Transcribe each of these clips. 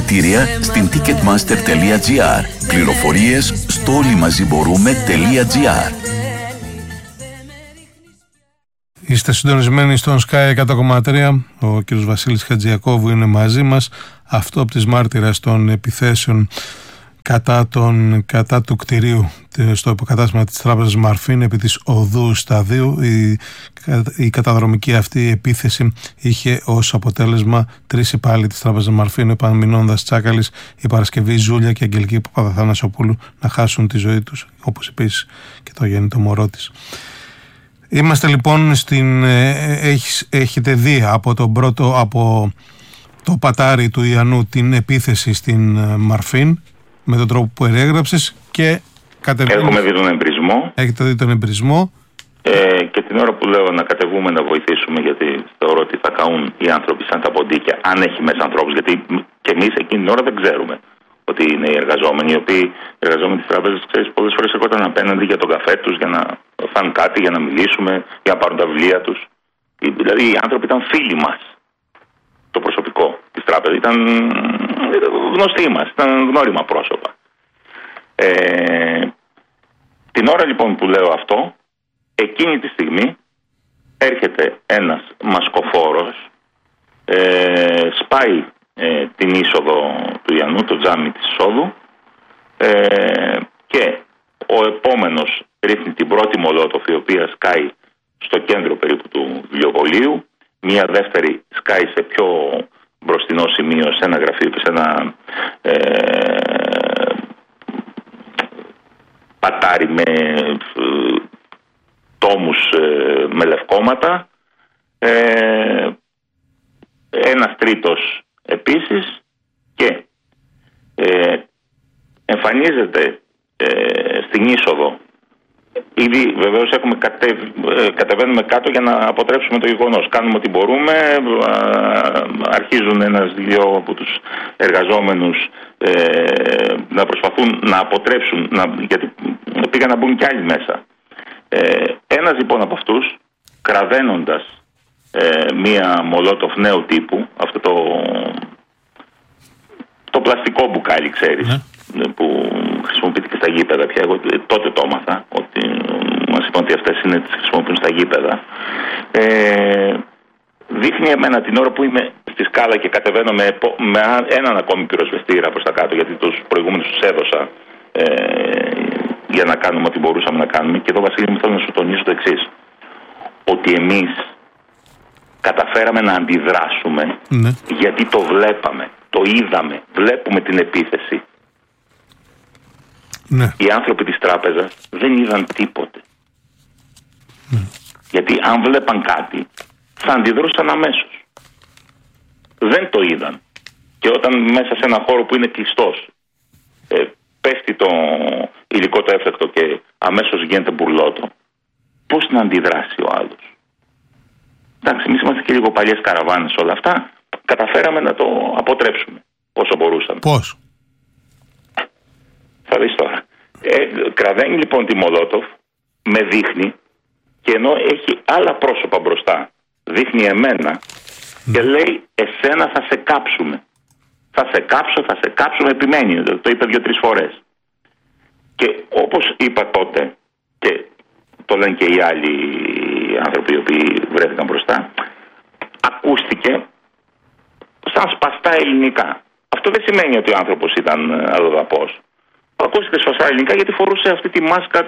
Εισιτήρια στην ticketmaster.gr. Πληροφορίες στο όλοιμαζιμπορούμε.gr. Είστε συντονισμένοι στον Sky 100,3. Ο κ. Βασίλης Χατζιακόβου είναι μαζί μας. Αυτό από τις μάρτυρες των επιθέσεων κατά του κτηρίου στο υποκατάστημα της τράπεζας Μαρφίν επί της οδού Σταδίου. Η καταδρομική αυτή επίθεση είχε ως αποτέλεσμα 3 υπάλληλοι της τράπεζας Μαρφίν, επαμεινώντας Τσάκαλης, η Παρασκευή, Ζούλια και Αγγελική Παπαθανασοπούλου, να χάσουν τη ζωή τους, όπως επίσης και το γέννητο μωρό της. Είμαστε λοιπόν έχετε δει από το πατάρι του Ιαννού την επίθεση στην Μαρφίν με τον τρόπο που περιέγραψες και έχουμε δει τον εμπρισμό. Έχετε δει τον εμπρισμό. Και την ώρα που λέω να κατεβούμε να βοηθήσουμε, γιατί θεωρώ ότι θα καούν οι άνθρωποι σαν τα ποντίκια, αν έχει μέσα ανθρώπους, γιατί και εμείς εκείνη την ώρα δεν ξέρουμε ότι είναι οι εργαζόμενοι, οι οποίοι εργαζόμενοι της τράπεζας, ξέρεις, πολλές φορές έρχονταν απέναντι για τον καφέ τους, για να φάνε κάτι, για να μιλήσουμε, για να πάρουν τα βιβλία τους. Δηλαδή οι άνθρωποι ήταν φίλοι μας. Το προσωπικό της τράπεζας ήταν γνωστοί μας, ήταν γνώριμα πρόσωπα. Την ώρα λοιπόν που λέω αυτό, εκείνη τη στιγμή έρχεται ένας μασκοφόρος, σπάει την είσοδο του Ιαννού, το τζάμι της εισόδου, και ο επόμενος ρίχνει την πρώτη μολότοφ, η οποία σκάει στο κέντρο περίπου του βιβλιοπωλείου, μία δεύτερη σκάει σε πιο μπροστινό σημείο, σε ένα γραφείο και σε ένα πατάρι με τόμους με λευκόματα, ένας τρίτος επίσης, και εμφανίζεται στην είσοδο. Ήδη βεβαίως κατεβαίνουμε κάτω για να αποτρέψουμε το γεγονός. Κάνουμε ό,τι μπορούμε. Αρχίζουν ένας-δυο από τους εργαζόμενους να προσπαθούν να αποτρέψουν, γιατί πήγαν να μπουν κι άλλοι μέσα. Ένας λοιπόν από αυτούς, κραδένοντας μία μολότοφ νέου τύπου, αυτό το πλαστικό μπουκάλι, ξέρεις, που χρησιμοποιείται και στα γήπεδα πια. Εγώ τότε το έμαθα, ότι μας είπαν ότι αυτές τις χρησιμοποιούν στα γήπεδα. Δείχνει εμένα την ώρα που είμαι στη σκάλα και κατεβαίνω με έναν ακόμη πυροσβεστήρα προς τα κάτω, γιατί τους προηγούμενους τους έδωσα για να κάνουμε ό,τι μπορούσαμε να κάνουμε. Και εδώ, Βασίλη μου, θέλω να σου τονίσω το εξής, ότι εμείς καταφέραμε να αντιδράσουμε, γιατί το βλέπαμε, το είδαμε, βλέπουμε την επίθεση. Οι άνθρωποι της τράπεζας δεν είδαν τίποτε. Γιατί αν βλέπαν κάτι θα αντιδρούσαν αμέσως. Δεν το είδαν. Και όταν μέσα σε ένα χώρο που είναι κλειστός πέφτει το υλικό το έφεκτο και αμέσως γίνεται μπουρλότο, πώς να αντιδράσει ο άλλος? Εντάξει, εμείς είμαστε και λίγο παλιές καραβάνες όλα αυτά. Καταφέραμε να το αποτρέψουμε όσο μπορούσαμε. Πώς? Θα δεις τώρα. Κραδένει λοιπόν τη μολότοφ, με δείχνει, και ενώ έχει άλλα πρόσωπα μπροστά, δείχνει εμένα και λέει, εσένα θα σε κάψουμε. Θα σε κάψουμε, επιμένει. Το είπε 2-3 φορές. Και όπως είπα τότε, και το λένε και οι άλλοι άνθρωποι οι οποίοι βρέθηκαν μπροστά, ακούστηκε σαν σπαστά ελληνικά. Αυτό δεν σημαίνει ότι ο άνθρωπος ήταν αλλοδαπός. Ακούστηκε σπαστά ελληνικά γιατί φορούσε αυτή τη μάσκα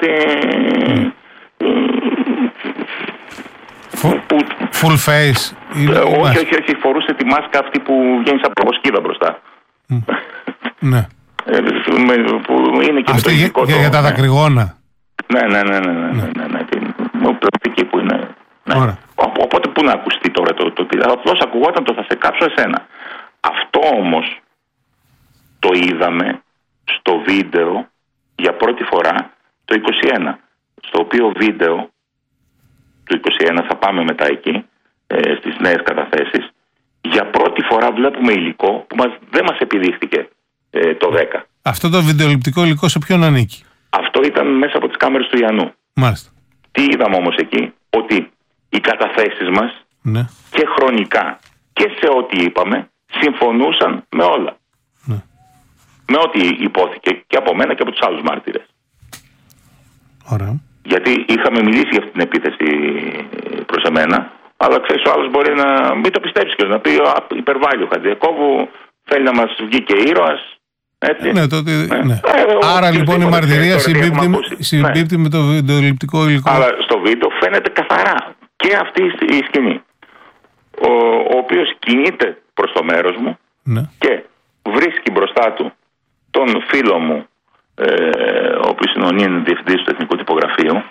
full face. Όχι, φορούσε τη μάσκα αυτή που βγαίνει σαν προβοσκίδα μπροστά. Ναι. Που είναι και αυτή για τα δακρυγόνα. Ναι. Πλαστική που είναι. Ναι. Οπότε πού να ακουστεί τώρα απλώς ακουγόταν το θα σε κάψω εσένα. Αυτό όμως το είδαμε στο βίντεο για πρώτη φορά το 21. Στο οποίο βίντεο του 21, θα πάμε μετά εκεί, στις νέες καταθέσεις, για πρώτη φορά βλέπουμε υλικό που δεν μας επιδείχθηκε το 10. Αυτό το βιντεοληπτικό υλικό σε ποιον ανήκει? Αυτό ήταν μέσα από τις κάμερες του Ιαννού. Μάλιστα. Τι είδαμε όμως εκεί? Ότι οι καταθέσεις μας, και χρονικά και σε ό,τι είπαμε, συμφωνούσαν με όλα. με ό,τι υπόθηκε και από μένα και από τους άλλους μάρτυρες. Ωραία. Γιατί είχαμε μιλήσει για αυτή την επίθεση προς εμένα, αλλά ξέρεις, ο άλλος μπορεί να μην το πιστέψει και να πει υπερβάλλει ο Χατζηακόβου, θέλει να μας βγει και ήρωας. Έτσι. Ναι, τότε, ναι. Άρα λοιπόν η μαρτυρία συμπίπτει με το βιντεοληπτικό υλικό. Αλλά στο βίντεο φαίνεται καθαρά και αυτή η σκηνή. Ο οποίος κινείται προς το μέρος μου, ναι, και βρίσκει μπροστά του τον φίλο μου, ο οποίος είναι ο διευθυντής του Εθνικού Τυπογραφείου,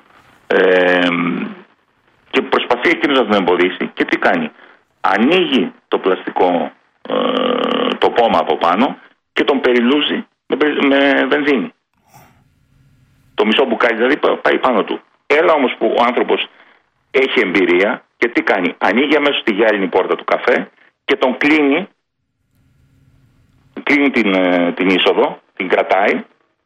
και προσπαθεί εκείνος να τον εμποδίσει. Και τι κάνει? Ανοίγει το πλαστικό, το πόμα από πάνω και τον περιλούζει με βενζίνη. Το μισό μπουκάλι δηλαδή πάει πάνω του. Έλα όμως που ο άνθρωπος έχει εμπειρία και τι κάνει? Ανοίγει αμέσως τη γυάλινη πόρτα του καφέ και τον κλείνει την είσοδο, την κρατάει.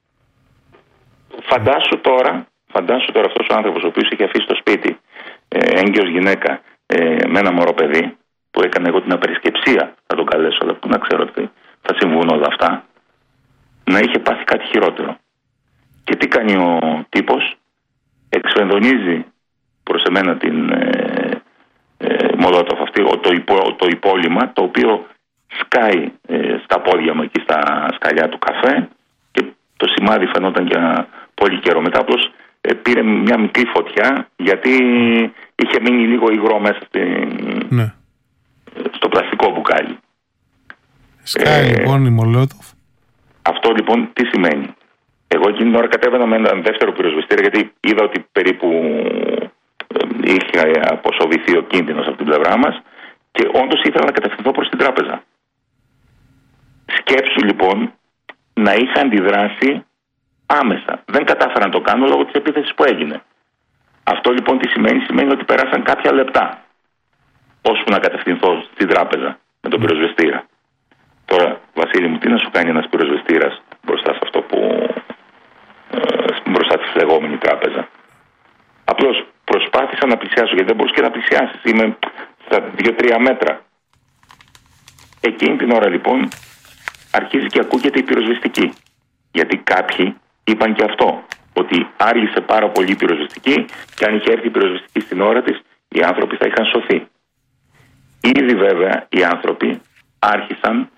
Φαντάσου τώρα αυτός ο άνθρωπος ο οποίος είχε αφήσει στο σπίτι έγκυος γυναίκα με ένα μωρό παιδί, που έκανε εγώ την απερισκεψία, θα τον καλέσω, αλλά που να ξέρω ότι θα συμβούν όλα αυτά, να είχε πάθει κάτι χειρότερο. Και τι κάνει ο τύπος? Εξφενδονίζει προς εμένα την Μολότοφ αυτή, το υπόλοιμα, το οποίο σκάει στα πόδια μου εκεί στα σκαλιά του καφέ, και το σημάδι φαινόταν για πολύ καιρό. Μετά απλώς πήρε μια μικρή φωτιά, γιατί είχε μείνει λίγο υγρό μέσα ναι, στο πλαστικό μπουκάλι. Σκάει λοιπόν η Μολότοφ. Αυτό λοιπόν τι σημαίνει? Εγώ εκείνη την ώρα κατέβαινα με έναν δεύτερο πυροσβεστήρα, γιατί είδα ότι περίπου είχε αποσοβηθεί ο κίνδυνος από την πλευρά μας, και όντως ήθελα να κατευθυνθώ προς την τράπεζα. Σκέψου λοιπόν να είχα αντιδράσει άμεσα. Δεν κατάφερα να το κάνω λόγω της επίθεσης που έγινε. Αυτό λοιπόν τι σημαίνει? Σημαίνει ότι πέρασαν κάποια λεπτά ώσπου να κατευθυνθώ στην τράπεζα με τον πυροσβεστήρα. Τώρα, Βασίλη μου, τι να σου κάνει ένας πυροσβεστήρας μπροστά σε αυτό μπροστά στη φλεγόμενη τράπεζα? Απλώς προσπάθησα να πλησιάσω, γιατί δεν μπορείς και να πλησιάσεις. Είμαι στα 2-3 μέτρα. Εκείνη την ώρα λοιπόν αρχίζει και ακούγεται η πυροσβεστική. Γιατί κάποιοι είπαν και αυτό, ότι άργησε πάρα πολύ η πυροσβεστική, και αν είχε έρθει η πυροσβεστική στην ώρα της, οι άνθρωποι θα είχαν σωθεί. Ήδη βέβαια οι άνθρωποι άρχισαν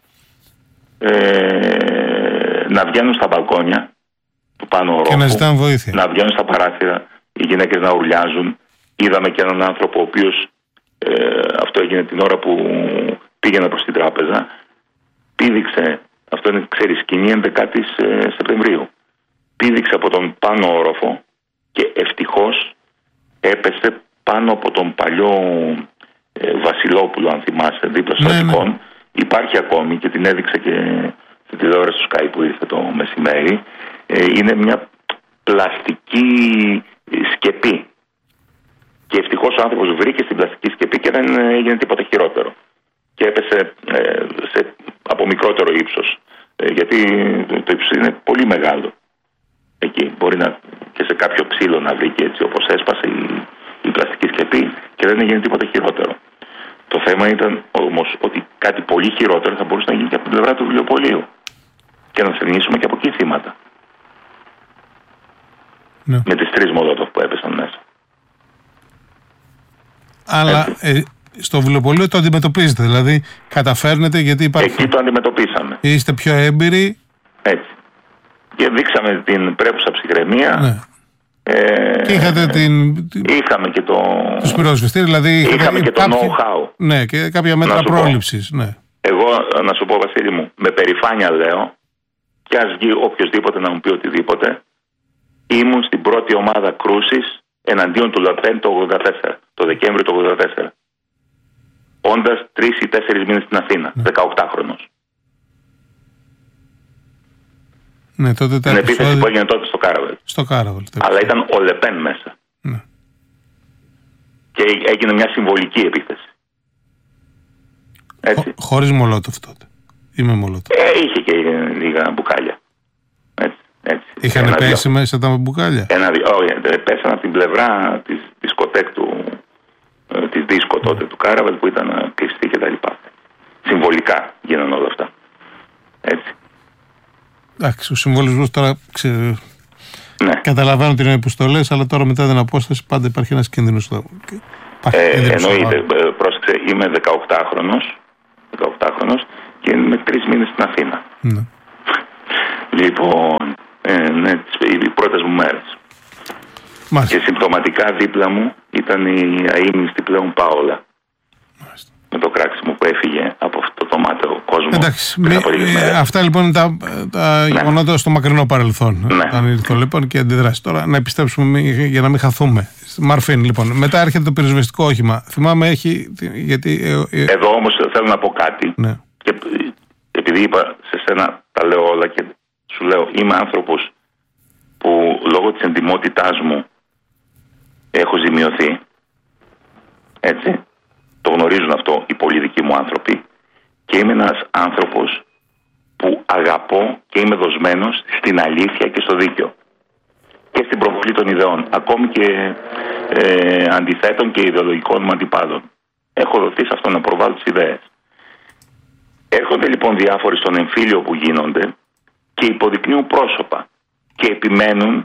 να βγαίνουν στα μπαλκόνια του πάνω ορόφου, και να ζητάνε βοήθεια, να βγαίνουν στα παράθυρα, οι γυναίκες να ουρλιάζουν. Είδαμε και έναν άνθρωπο ο οποίος, αυτό έγινε την ώρα που πήγαινα προς την τράπεζα, πήδηξε, αυτό είναι, ξέρεις, σκηνή 11η Σεπτεμβρίου, πήδηξε από τον πάνω όροφο και ευτυχώς έπεσε πάνω από τον παλιό Βασιλόπουλο, αν θυμάσαι, δίπλα στο Αττικών. Ναι. Υπάρχει ακόμη και την έδειξε και στην τηλεόραση του Sky που ήρθε το μεσημέρι. Είναι μια πλαστική σκεπή. Και ύστυχώς ο άνθρωπος βρήκε στην πλαστική σκεπή και δεν έγινε τίποτα χειρότερο. Και έπεσε από μικρότερο ύψος. Γιατί το ύψος είναι πολύ μεγάλο. Εκεί μπορεί και σε κάποιο ξύλο να βρήκε, έτσι όπως έσπασε η πλαστική σκεπή, και δεν έγινε τίποτα χειρότερο. Το θέμα ήταν όμως ότι κάτι πολύ χειρότερο θα μπορούσε να γίνει και από την πλευρά του βιβλιοπωλείου. Και να θρηνήσουμε και από εκεί θύματα. Ναι. Με τις 3 Μολότοφ που έπεσαν μέσα. Αλλά στο βιβλιοπωλείο το αντιμετωπίζετε, δηλαδή καταφέρνετε, γιατί υπάρχει... Εκεί το αντιμετωπίσαμε. Είστε πιο έμπειροι. Έτσι. Και δείξαμε την πρέπουσα ψυχραιμία. Ναι. Και είχατε είχαμε και τους πυροσβεστήρες, δηλαδή είχαμε και το know-how. Ναι, και κάποια μέτρα πρόληψης. Ναι. Εγώ, να σου πω, Βασίλη μου, με περηφάνεια λέω, κι ας βγει οποιοδήποτε να μου πει οτιδήποτε, ήμουν στην πρώτη ομάδα κρούσης εναντίον του Λαπέν το 84, το Δεκέμβριο του 84. Όντας 3 ή 4 μήνες στην Αθήνα, 18χρονος. Ναι, τότε την επίθεση που έγινε τότε στο Κάραβελ. Στο Κάραβελ. Αλλά ήταν ο Λεπέν μέσα. Ναι. Και έγινε μια συμβολική επίθεση. Έτσι. Χωρίς Μολότοφ τότε. Είμαι Μολότοφ. Είχε και λίγα μπουκάλια. Έτσι. Είχαν πέσει μέσα τα μπουκάλια. Όχι, πέσαν από την πλευρά της δισκοτέκ της δίσκο τότε του Κάραβελ, που ήταν κλειστή και τα λοιπά. Συμβολικά γίνανε όλα αυτά. Έτσι. Εντάξει, ο συμβολισμός τώρα Ναι. καταλαβαίνω την που το λες, αλλά τώρα μετά την απόσταση πάντα υπάρχει ένας κίνδυνος. Εννοείται, πρόσεξε, είμαι 18χρονος και είμαι 3 μήνες στην Αθήνα. Ναι. Λοιπόν, οι πρώτες μου μέρες. Μάλιστα. Και συμπτωματικά δίπλα μου ήταν η αείμνηστη πλέον Πάολα. Μάλιστα. Με το κράξιμο που έφυγε από αυτό το μάταιο κόσμο. Εντάξει, αυτά λοιπόν είναι τα γεγονότα στο μακρινό παρελθόν. Ναι. Αν ήρθε λοιπόν και αντιδράσει. Τώρα να επιστρέψουμε για να μην χαθούμε. Μαρφίν, λοιπόν. Μετά έρχεται το πυροσβεστικό όχημα. Θυμάμαι έχει. Εδώ όμως θέλω να πω κάτι. Ναι. Και επειδή είπα σε σένα τα λέω όλα και σου λέω, είμαι άνθρωπος που λόγω της εντιμότητάς μου έχω ζημιωθεί. Έτσι. Το γνωρίζουν αυτό οι πολύ δικοί μου άνθρωποι. Και είμαι ένας άνθρωπος που αγαπώ και είμαι δοσμένος στην αλήθεια και στο δίκαιο. Και στην προβολή των ιδεών. Ακόμη και αντιθέτων και ιδεολογικών μου αντιπάλων. Έχω δοθεί σε αυτό να προβάλλω τις ιδέες. Έρχονται λοιπόν διάφοροι στον εμφύλιο που γίνονται και υποδεικνύουν πρόσωπα. Και επιμένουν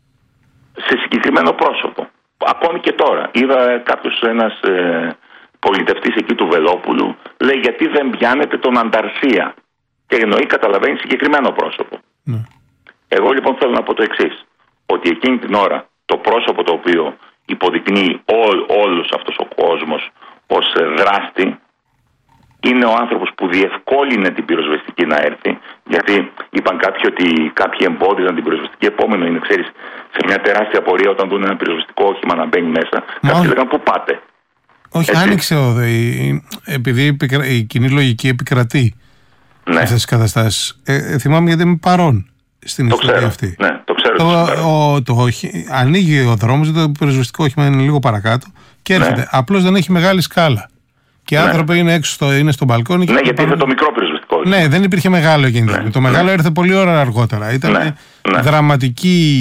σε συγκεκριμένο πρόσωπο. Ακόμη και τώρα. Είδα ένας πολιτευτής εκεί του Βελόπουλου, λέει γιατί δεν πιάνετε τον Ανταρσία. Και εννοεί, καταλαβαίνει, συγκεκριμένο πρόσωπο. Ναι. Εγώ λοιπόν θέλω να πω το εξής, ότι εκείνη την ώρα το πρόσωπο το οποίο υποδεικνύει όλος αυτός ο κόσμος ως δράστη είναι ο άνθρωπος που διευκόλυνε την πυροσβεστική να έρθει, γιατί είπαν κάποιοι ότι κάποιοι εμπόδιζαν την πυροσβεστική. Επόμενο είναι, ξέρεις, σε μια τεράστια πορεία όταν δουν ένα πυροσβεστικό όχημα να μπαίνει μέσα, κάποιοι λέγαν πού πάτε. Όχι, έτσι. Άνοιξε επειδή η κοινή λογική επικρατεί αυτές τις καταστάσεις. Θυμάμαι γιατί είμαι παρόν στην ιστορία αυτή. Ναι, το ξέρω. Ανοίγει ο δρόμος, το πυροσβεστικό όχημα είναι λίγο παρακάτω και έρχεται. Ναι. Απλώς δεν έχει μεγάλη σκάλα. Και οι άνθρωποι είναι έξω, είναι στο μπαλκόνι. Ναι, γιατί είναι το μικρό πυροσβεστικό. Ναι, δεν υπήρχε μεγάλο κίνδυνο. Ναι, το μεγάλο ήρθε πολύ ώρα αργότερα. Ήταν δραματική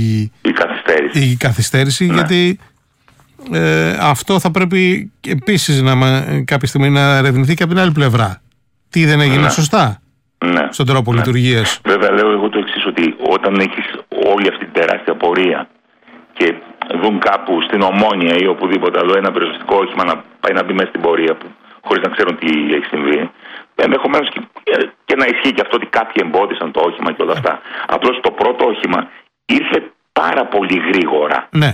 η καθυστέρηση, γιατί αυτό θα πρέπει επίσης κάποια στιγμή να ερευνηθεί και από την άλλη πλευρά. Τι δεν έγινε σωστά στον τρόπο λειτουργίας. Βέβαια, λέω εγώ το εξής, ότι όταν έχεις όλη αυτή την τεράστια πορεία και δουν κάπου στην Ομόνια ή οπουδήποτε άλλο ένα πυροσβεστικό όχημα να πάει να μπει μέσα στην πορεία χωρίς να ξέρουν τι έχει συμβεί, ενδεχομένως και να ισχύει και αυτό ότι κάποιοι εμπόδισαν το όχημα και όλα αυτά. Απλώς το πρώτο όχημα ήρθε πάρα πολύ γρήγορα. Ναι.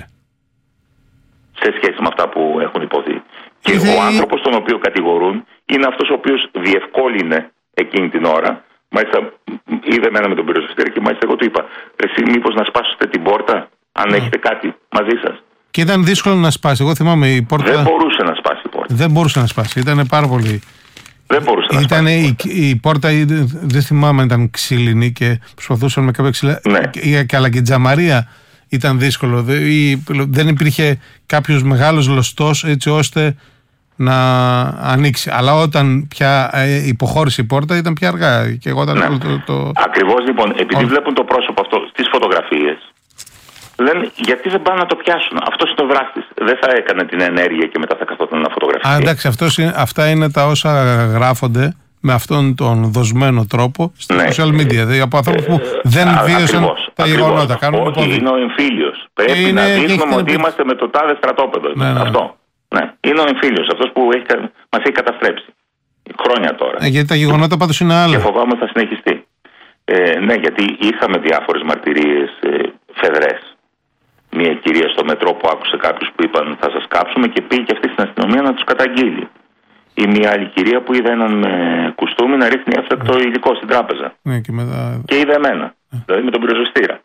Σε σχέση με αυτά που έχουν υποθεί. Και ο άνθρωπος τον οποίο κατηγορούν είναι αυτός ο οποίος διευκόλυνε εκείνη την ώρα. Μάλιστα είδε εμένα με τον πυροσβεστήρα και μάλιστα εγώ του είπα, εσύ μήπως να σπάσετε την πόρτα αν έχετε κάτι μαζί σας. Και ήταν δύσκολο να σπάσει. Εγώ θυμάμαι η πόρτα. Δεν μπορούσε να σπάσει η πόρτα. Δεν μπορούσε να σπάσει. Ήταν πάρα πολύ. Δεν μπορούσε να σπάσει. Η πόρτα, δεν θυμάμαι, ήταν ξύλινη και προσπαθούσαν με κάποια ξύλα. Ναι. Αλλά και η τζαμαρία ήταν δύσκολο. Δεν υπήρχε κάποιος μεγάλος λωστός έτσι ώστε να ανοίξει. Αλλά όταν πια υποχώρησε η πόρτα ήταν πια αργά. Και εγώ όταν Ακριβώς λοιπόν, επειδή βλέπουν το πρόσωπο αυτό στις φωτογραφίες, λένε γιατί δεν πάνε να το πιάσουν. Αυτός είναι ο δράστης. Δεν θα έκανε την ενέργεια και μετά θα καθόταν να φωτογραφίσει. Εντάξει, αυτά είναι τα όσα γράφονται με αυτόν τον δοσμένο τρόπο στα social media. Δηλαδή από ανθρώπους που δεν βίωσαν τα γεγονότα. Όχι, είναι ο εμφύλιος. Πρέπει να δείχνουμε ότι είμαστε με το τάδε στρατόπεδο. Αυτό. Ναι. Είναι ο εμφύλιος, αυτός που μας έχει καταστρέψει. Χρόνια τώρα. Γιατί τα γεγονότα πάντως είναι άλλα. Και φοβάμαι θα συνεχιστεί. Ναι, γιατί είχαμε διάφορες μαρτυρίες φεδρές. Μια κυρία στο μετρό που άκουσε κάποιους που είπαν θα σας κάψουμε και πήγε και αυτή στην αστυνομία να τους καταγγείλει. Ή μια άλλη κυρία που είδε έναν κουστούμι να ρίχνει έφρακτο υλικό στην τράπεζα. Ναι, και είδε εμένα. Δηλαδή με τον πυροσβεστήρα.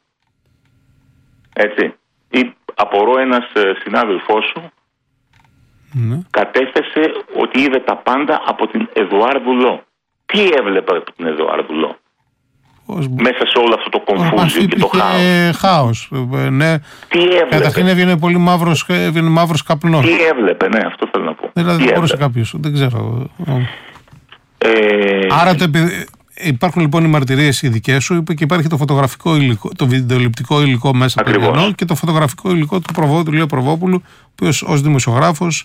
Έτσι. Ή απορώ ένας συνάδελφός σου κατέθεσε ότι είδε τα πάντα από την Εδουάρδου Λό. Τι έβλεπε από την Εδουάρδου Λό? Μέσα σε όλο αυτό το κομφούζιο και το χάος. Ναι. Τι έβλεπε? Καταρχήν έβγαινε πολύ μαύρος καπνός. Τι έβλεπε, ναι, αυτό θέλω να πω. Δηλαδή δεν μπορούσε κάποιος, δεν ξέρω. Άρα υπάρχουν λοιπόν οι μαρτυρίες οι δικές σου και υπάρχει το φωτογραφικό υλικό, το βιντεοληπτικό υλικό μέσα από το και το φωτογραφικό υλικό του Λeo Προβόπουλου, ο οποίος ως δημοσιογράφος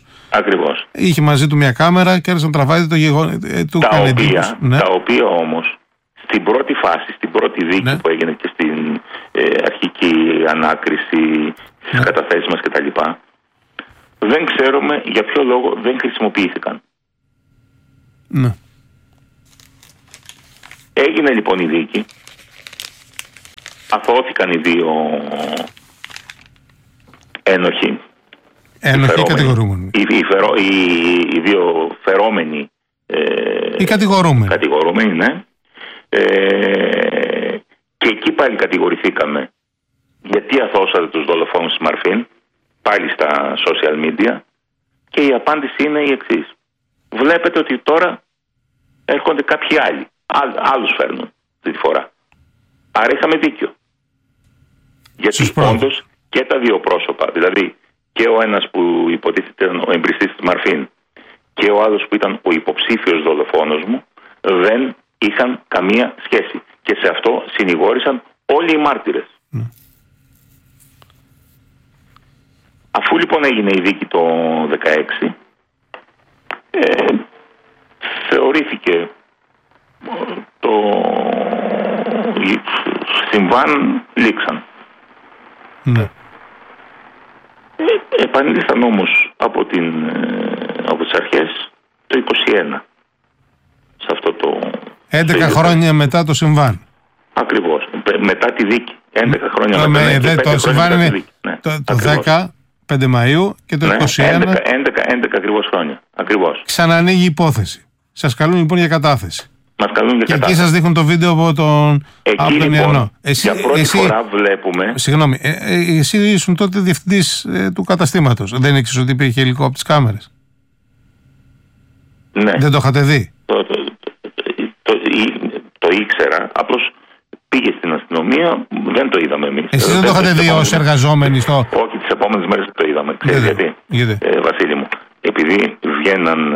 είχε μαζί του μια κάμερα και άρχισε να τραβάει το γεγονό του τα οποία όμως στην πρώτη φάση, στην πρώτη δίκη που έγινε και στην αρχική ανάκριση στις καταθέσεις μας κτλ. Δεν ξέρουμε για ποιο λόγο δεν χρησιμοποιήθηκαν. Ναι. Έγινε λοιπόν η δίκη. Αθώθηκαν οι δύο ένοχοι. Ένοχοι κατηγορούμενοι. Οι δύο φερόμενοι. Οι κατηγορούμενοι. Κατηγορούμενοι, ναι. Και εκεί πάλι κατηγορηθήκαμε γιατί αθώσατε τους δολοφόνους της Μαρφίν, πάλι στα social media, και η απάντηση είναι η εξής. Βλέπετε ότι τώρα έρχονται κάποιοι άλλοι. Άλλους φέρνουν αυτή τη φορά. Άρα είχαμε δίκιο. Γιατί όντως και τα δύο πρόσωπα, δηλαδή και ο ένας που υποτίθεται ήταν ο εμπριστής της Μαρφίν και ο άλλος που ήταν ο υποψήφιος δολοφόνος μου, δεν είχαν καμία σχέση. Και σε αυτό συνηγόρησαν όλοι οι μάρτυρες. Αφού λοιπόν έγινε η δίκη το 2016, θεωρήθηκε το συμβάν λήξαν. Ναι. Επανήλθαν όμως από τις αρχές το 2021 σε αυτό το 11 χρόνια μετά το συμβάν. Ακριβώς, μετά τη δίκη. 11 χρόνια μετά. Το συμβάν είναι το 10, 5 Μαΐου και το 21. 11 ακριβώς χρόνια. Ακριβώς. Ξανανοίγει η υπόθεση. Σας καλούν λοιπόν για κατάθεση. Μας καλούν για κατάθεση. Και εκεί σας δείχνουν το βίντεο από τον Ιαννό. Για πρώτη φορά βλέπουμε. Συγγνώμη, εσύ ήσουν τότε διευθυντής του καταστήματος. Δεν ήξερες ότι υπήρχε υλικό από τις κάμερες? Ναι. Δεν το είχατε δει? Το ήξερα. Απλώς πήγε στην αστυνομία, δεν το είδαμε εμείς. Εσείς δεν το είχατε δει ως εργαζόμενοι στο... Όχι, τις επόμενες μέρες το είδαμε. Ξέρεις γιατί? Βασίλη μου, επειδή βγαίναν...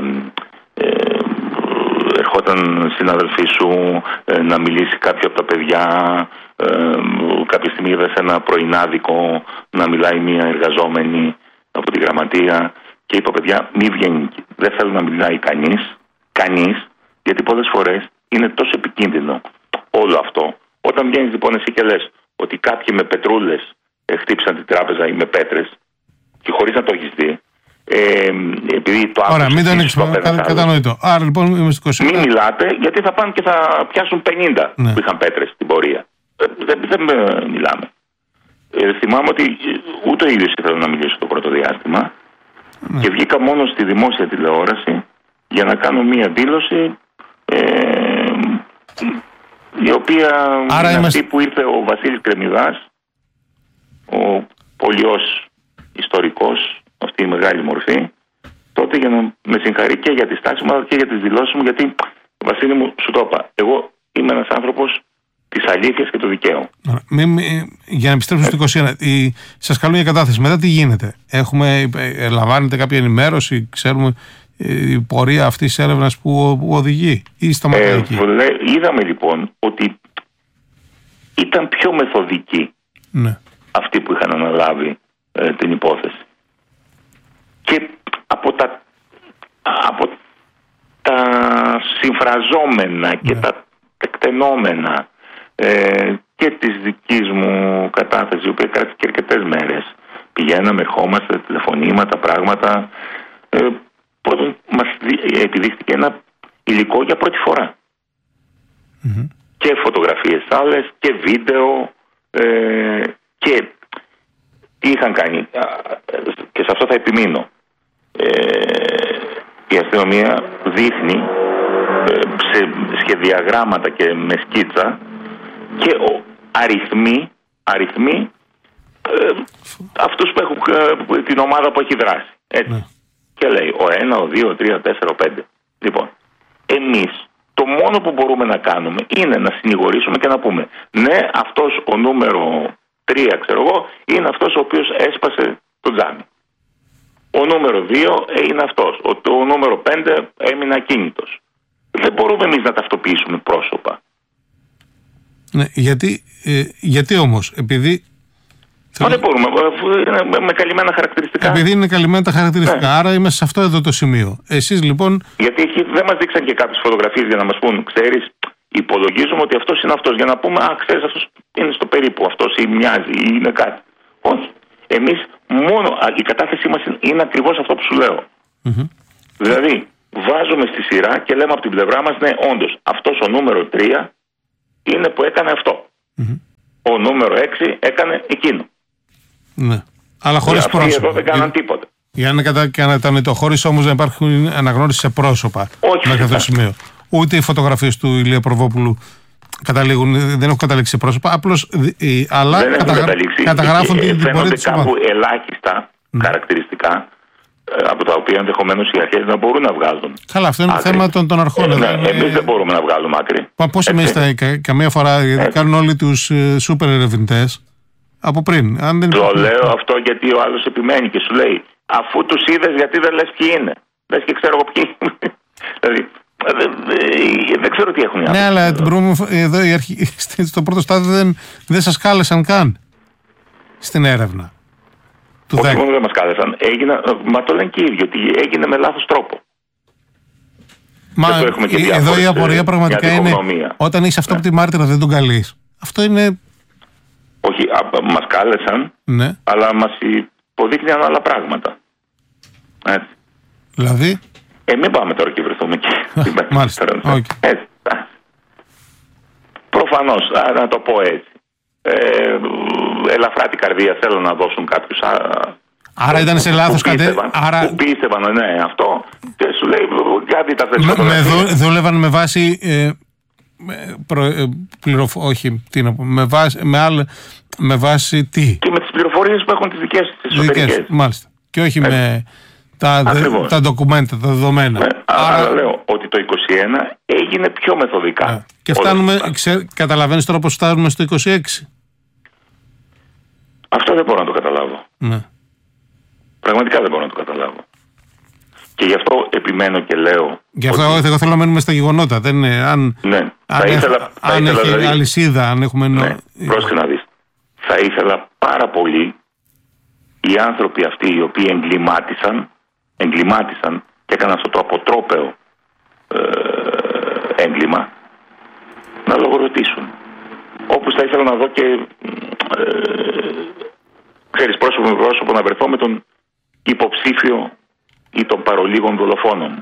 ερχόταν συναδελφοί σου να μιλήσει κάποιο από τα παιδιά, κάποια στιγμή είδες ένα πρωινάδικο να μιλάει μια εργαζόμενη από τη γραμματεία και είπα, παιδιά, μη βγαίνει, δεν θέλω να μιλάει κανείς, γιατί πολλές φορές είναι τόσο επικίνδυνο όλο αυτό. Όταν βγαίνεις λοιπόν εσύ και λες ότι κάποιοι με πετρούλες χτύπησαν την τράπεζα ή με πέτρες και χωρίς να το έχεις δει, επειδή το άκουσες. Ωραία, μην το ανοίξουμε, κατανοητό. Άρα λοιπόν είμαι στο 20. Μην μιλάτε, γιατί θα πάνε και θα πιάσουν 50 που είχαν πέτρες στην πορεία. Δεν μιλάμε. Θυμάμαι ότι ούτε ο ίδιος ήθελα να μιλήσω το πρώτο διάστημα και βγήκα μόνο στη δημόσια τηλεόραση για να κάνω μία δήλωση η οποία είναι αυτή που ήρθε ο Βασίλης Κρεμμυδάς, ο πολιός ιστορικός, αυτή η μεγάλη μορφή, τότε για να με συγχαρεί και για τη στάση μου αλλά και για τις δηλώσεις μου, γιατί, Βασίλη μου, σου το είπα, εγώ είμαι ένας άνθρωπος της αλήθειας και του δικαίου. Για να επιστρέψουμε στο 21, σας καλούν για κατάθεση. Μετά τι γίνεται? Λαμβάνετε κάποια ενημέρωση, ξέρουμε η πορεία αυτής της έρευνας που οδηγεί, ή σταματάει εκεί? Είδαμε λοιπόν ότι ήταν πιο μεθοδικοί αυτοί που είχαν αναλάβει την υπόθεση. Και από τα συμφραζόμενα και τα τεκτενόμενα και της δικής μου κατάθεσης, η οποία κράτησε και αρκετές μέρες, πηγαίναμε, ερχόμαστε, τηλεφωνήματα, πράγματα, πρώτον μας επιδείχθηκε ένα υλικό για πρώτη φορά. Και φωτογραφίες άλλες και βίντεο και τι είχαν κάνει, και σε αυτό θα επιμείνω. Η αστυνομία δείχνει σε σχεδιαγράμματα και με σκίτσα και αριθμοί αυτούς που έχουν την ομάδα που έχει δράσει. Έτσι. Και λέει ο 1, ο 2, ο 3, ο 4, ο 5. Λοιπόν, εμείς το μόνο που μπορούμε να κάνουμε είναι να συνηγορήσουμε και να πούμε ναι, αυτός ο νούμερο 3, ξέρω εγώ, είναι αυτός ο οποίος έσπασε το τζάμι. Ο νούμερο 2 είναι αυτός. Ο νούμερο 5 έμεινε ακίνητος. Δεν μπορούμε εμείς να ταυτοποιήσουμε πρόσωπα. Ναι, γιατί όμως? Επειδή... Δεν μπορούμε, είναι με καλυμμένα χαρακτηριστικά. Επειδή είναι καλυμμένα τα χαρακτηριστικά, άρα είμαστε σε αυτό εδώ το σημείο. Εσείς λοιπόν... Γιατί δεν μας δείξαν και κάποιες φωτογραφίες για να μας πούν, ξέρεις, υπολογίζουμε ότι αυτός είναι αυτός. Για να πούμε, ξέρεις, αυτός είναι στο περίπου, αυτός ή μοιάζει ή είναι κάτι. Όχι. Εμείς μόνο, η κατάθεσή μας είναι ακριβώς αυτό που σου λέω. Δηλαδή, βάζουμε στη σειρά και λέμε από την πλευρά μας, ναι, όντως, αυτός ο νούμερο 3 είναι που έκανε αυτό. Ο νούμερο 6 έκανε εκείνο. Ναι. Αλλά χωρίς πρόσωπα. Εδώ δεν κάναν τίποτα. Για να κατανοητό, χωρίς όμως να υπάρχουν αναγνώριση σε πρόσωπα. Όχι. Μέχρι αυτό το σημείο. Ούτε οι φωτογραφίες του Ηλία Προβόπουλου δεν έχουν καταλήξει σε πρόσωπα. Απλώς, αλλά καταγράφουν την πορεία της ομάδας. Κάπου ελάχιστα χαρακτηριστικά, από τα οποία ενδεχομένως οι αρχές να μπορούν να βγάλουν. Καλά, αυτό είναι άκρη. Θέμα των αρχών. Εμείς δεν μπορούμε να βγάλουμε άκρη. Μα πώς εμείς καμία φορά κάνουν όλοι τους σούπερ ερευνητές από πριν. Το λέω αυτό γιατί ο άλλος επιμένει και σου λέει, αφού τους είδες, γιατί δεν λες ποιοι είναι. Λες και ξέρω εγώ ποιοι είναι. Δηλαδή, δεν ξέρω τι έχουν οι άλλοι. Ναι, αλλά εδώ στο πρώτο στάδιο δεν σας κάλεσαν καν στην έρευνα. Όχι μόνο δεν μας κάλεσαν, μα το λένε και οι ίδιοι, ότι έγινε με λάθος τρόπο. Μα εδώ η απορία πραγματικά είναι, όταν έχεις αυτό που τη μάρτυρα δεν τον καλείς. Αυτό είναι... Όχι, μας κάλεσαν, ναι. Αλλά μας υποδείχνουν άλλα πράγματα. Έτσι. Δηλαδή? Μην πάμε τώρα και βρεθούμε εκεί. Μάλιστα, έτσι. Προφανώς, να το πω έτσι. Ελαφρά την καρδία θέλουν να δώσουν κάποιους. Άρα ήταν σε λάθος κατεύθυνση. Που πίστευαν, ναι, αυτό. Και σου λέει κάτι τα θες. Δούλευαν με βάση με βάση τι? Και με τις πληροφορίες που έχουν τις δικές τους εσωτερικές. Μάλιστα. Και όχι με τα ντοκουμέντα, τα δεδομένα. Άρα λέω ότι το 21 έγινε πιο μεθοδικά. Και φτάνουμε, καταλαβαίνεις τώρα πώς φτάνουμε στο 26? Αυτό δεν μπορώ να το καταλάβω. Ναι. Πραγματικά δεν μπορώ να το καταλάβω. Και γι' αυτό επιμένω και λέω. Γι' αυτό εγώ θέλω να μένουμε στα γεγονότα. Δεν είναι, αν έχει δηλαδή, αλυσίδα, αν έχουμε. Ναι, πρόσεχε να δεις. Θα ήθελα πάρα πολύ οι άνθρωποι αυτοί οι οποίοι εγκλημάτισαν και έκαναν αυτό το αποτρόπαιο έγκλημα να λογοδοτήσουν. Όπως θα ήθελα να δω και ξέρεις, πρόσωπο με πρόσωπο να βρεθώ με τον υποψήφιο ή των παρολίγων δολοφόνων.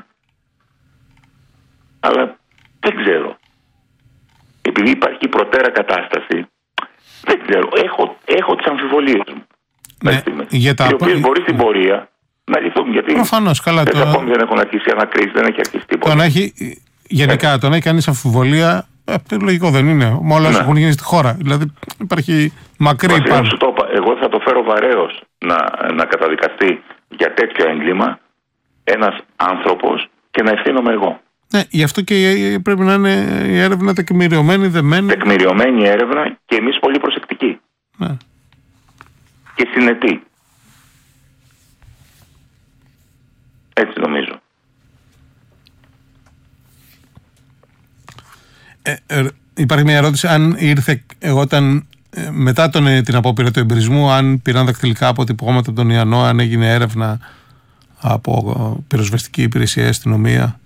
Αλλά δεν ξέρω. Επειδή υπάρχει προτέρα κατάσταση, δεν ξέρω. Έχω τις αμφιβολίες μου. Ναι, οι οποίες μπορεί στην πορεία να λυθούν. Γιατί προφανώς, καλά, ακόμη δεν έχουν αρχίσει ανακρίσεις, δεν έχει αρχίσει τίποτα. Γενικά, το να έχει κανείς αμφιβολία, λογικό δεν είναι. Με όλα όσα έχουν γίνει στη χώρα. Δηλαδή υπάρχει μακρύ πάνω. Εγώ θα το φέρω βαρέως να καταδικαστεί για τέτοιο έγκλημα ένας άνθρωπος και να ευθύνομαι εγώ. Ναι, γι' αυτό και πρέπει να είναι η έρευνα τεκμηριωμένη, δεμένη. Τεκμηριωμένη έρευνα και εμείς πολύ προσεκτικοί. Ναι. Και συνετοί. Έτσι νομίζω. Υπάρχει μια ερώτηση, αν ήρθε όταν μετά την απόπειρα του εμπειρισμού, αν πήραν δακτυλικά αποτυπώματα από τον Ιαννό, αν έγινε έρευνα από πυροσβεστική υπηρεσία, αστυνομία.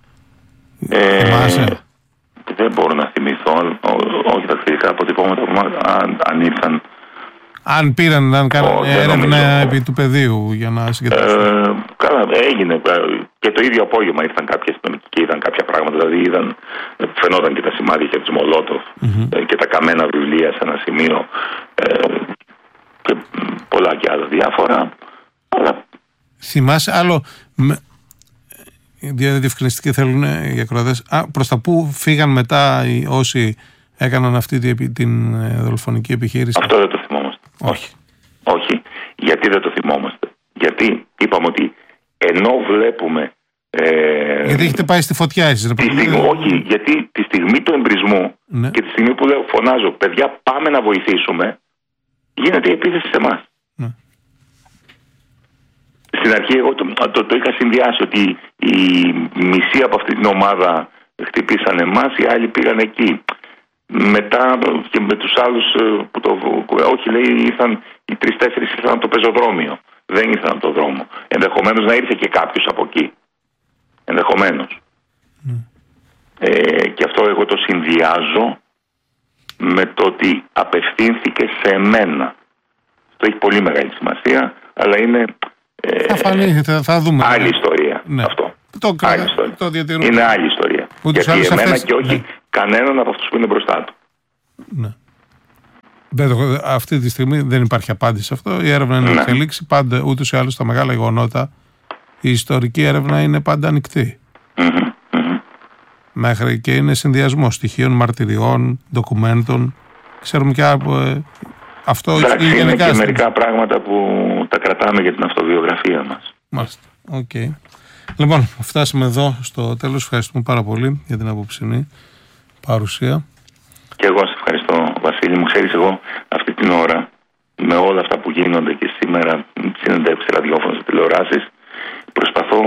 Δεν μπορώ να θυμηθώ, όχι δακτυλικά αποτυπώματα, αν ήρθαν. Αν πήραν, αν κάνουν έρευνα επί του πεδίου για να συγκεντρώσουν. Καλά, έγινε. Και το ίδιο απόγευμα ήρθαν κάποιοι αστυνομικοί και είδαν κάποια πράγματα. Δηλαδή φαινόταν και τα σημάδια της Μολότοφ και τα καμένα βιβλία σε ένα σημείο και πολλά και άλλα διάφορα. Αλλά... Θυμάσαι άλλο. Διευκρινιστική θέλουν οι ακροατές. Προς τα πού φύγαν μετά όσοι έκαναν αυτή την δολοφονική επιχείρηση? Αυτό δεν το θυμόμαστε. Όχι. Γιατί δεν το θυμόμαστε? Γιατί είπαμε ότι ενώ βλέπουμε. Γιατί έχετε πάει στη φωτιά εσείς? Όχι, γιατί τη στιγμή του εμπρισμού και τη στιγμή που φωνάζω, παιδιά, πάμε να βοηθήσουμε, γίνεται η επίθεση σε εμάς. Στην αρχή εγώ το είχα συνδυάσει ότι οι μισοί από αυτή την ομάδα χτυπήσαν εμάς, οι άλλοι πήγαν εκεί. Μετά και με τους άλλους όχι, λέει, ήρθαν οι 3-4 ήρθαν από το πεζοδρόμιο. Δεν ήρθαν από το δρόμο. Ενδεχομένως να ήρθε και κάποιος από εκεί. Ενδεχομένως. και αυτό εγώ το συνδυάζω με το ότι απευθύνθηκε σε μένα. Αυτό έχει πολύ μεγάλη σημασία, αλλά είναι θα δούμε. Άλλη ιστορία, ναι. Αυτό. Άλλη ιστορία. Είναι άλλη ιστορία. Γιατί εμένα και όχι κανέναν από αυτούς που είναι μπροστά του. Ναι. Αυτή τη στιγμή δεν υπάρχει απάντηση σε αυτό. Η έρευνα είναι εξελίξη. Πάντα, ούτως ή άλλως, στα μεγάλα γεγονότα η ιστορική έρευνα είναι πάντα ανοιχτή. Μέχρι και είναι συνδυασμό στοιχείων, μαρτυριών, ντοκουμέντων. Ξέρουμε και αυτό. Εντάξει, είναι και μερικά πράγματα που τα κρατάμε για την αυτοβιογραφία μας. Μάλιστα. Okay. Λοιπόν, φτάσαμε εδώ στο τέλος. Ευχαριστούμε πάρα πολύ για την απόψινή παρουσία. Και εγώ σε ευχαριστώ, Βασίλη μου. Ξέρεις, εγώ αυτή την ώρα, με όλα αυτά που γίνονται και σήμερα, συνεντεύξεις, ραδιόφωνο, τηλεοράσεις, προσπαθώ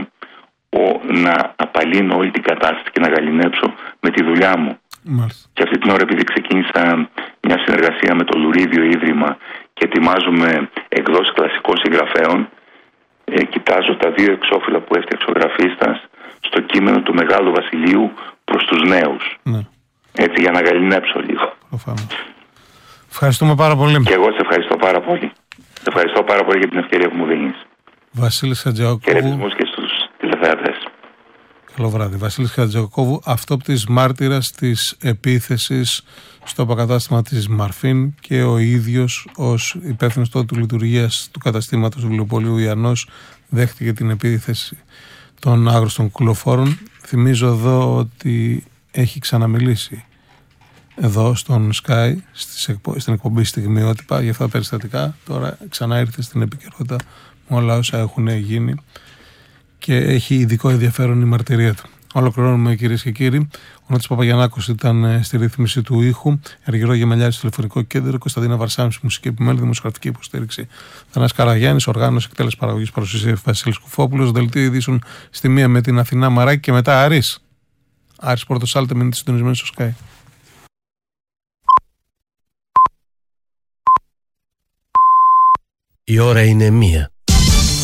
να απαλύνω όλη την κατάσταση και να γαληνέψω με τη δουλειά μου. Μάλιστα. Και αυτή την ώρα, επειδή ξεκίνησα μια συνεργασία με το Λουρίδιο Ίδρυμα και ετοιμάζουμε εκδόσεις κλασικών συγγραφέων, κοιτάζω τα 2 εξώφυλλα που έφτιαξε ο γραφίστας στο κείμενο του Μεγάλου Βασιλείου προς τους νέους. Ναι. Έτσι, για να γαληνέψω λίγο. Προφανώς. Ευχαριστούμε πάρα πολύ. Και εγώ σε ευχαριστώ πάρα πολύ. Σε ευχαριστώ πάρα πολύ για την ευκαιρία που μου δίνεις. Βασίλης Χατζηακώβου. Χαιρετισμούς και στους τηλεθεατές. Καλό βράδυ. Βασίλης Χατζηακώβου, αυτόπτης μάρτυρας της επίθεσης στο αποκατάστημα της Μαρφίν και ο ίδιος ως υπεύθυνος τότε λειτουργίας του καταστήματος του βιβλιοπωλείου Ιαννός δέχτηκε την επίθεση των άγνωστων κουλοφόρων. Θυμίζω εδώ ότι έχει ξαναμιλήσει εδώ στον Sky στην εκπομπή Στιγμιότυπα για αυτά τα περιστατικά. Τώρα ξανά ήρθε στην επικαιρότητα με όλα όσα έχουν γίνει και έχει ειδικό ενδιαφέρον η μαρτυρία του. Ολοκληρώνουμε, κυρίες και κύριοι. Ο Νότης Παπαγιαννάκος ήταν στη ρύθμιση του ήχου, Αργυρό Γεμελιάδης στο τηλεφωνικό κέντρο, Κωνσταντίνα Βαρσάμης μουσική επιμέλεια, δημοσιογραφική υποστήριξη Θανάσης Καραγιάννης, οργάνωση εκτέλεση παραγωγής παρουσίαση Βασίλης Κουφόπουλος, δελτίο ειδήσεων στη μία με την Αθηνά Μαράκη και μετά Άρης Πορτοσάλτε, μείνετε συντονισμένοι στο Sky. Η ώρα είναι 1.